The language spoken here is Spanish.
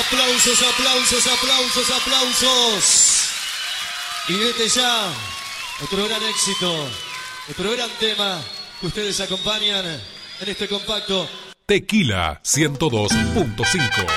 Aplausos, aplausos, aplausos, aplausos. Y desde ya, otro gran éxito, otro gran tema que ustedes acompañan en este compacto. Tequila 102.5.